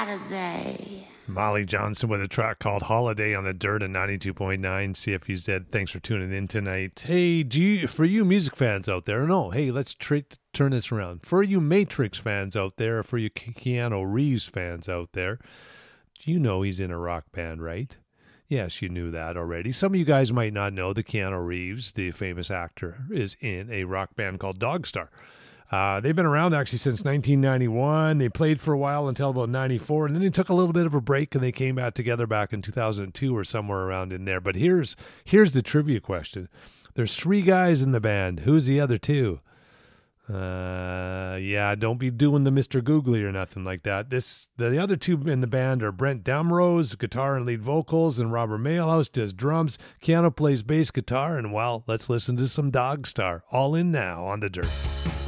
Saturday. Molly Johnson with a track called Holiday on the Dirt and 92.9 CFUZ. Thanks for tuning in tonight. Hey, for you music fans out there, no, hey, let's turn this around. For you Matrix fans out there, or for you Keanu Reeves fans out there, you know he's in a rock band, right? Yes, you knew that already. Some of you guys might not know that Keanu Reeves, the famous actor, is in a rock band called Dogstar. They've been around actually since 1991. They played for a while until about 94, and then they took a little bit of a break, and they came back together back in 2002 or somewhere around in there. But here's the trivia question. There's 3 guys in the band. Who's the other 2? Yeah, don't be doing the Mr. Googly or nothing like that. The other 2 in the band are Brent Damrose, guitar and lead vocals, and Robert Mailhouse does drums. Keanu plays bass guitar, and well, let's listen to some Dogstar. All in now on the Dirt.